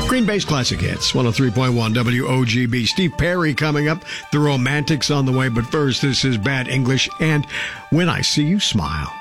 Green Bay's Classic Hits, 103.1 WOGB. Steve Perry coming up. The Romantics on the way. But first, this is Bad English and When I See You Smile.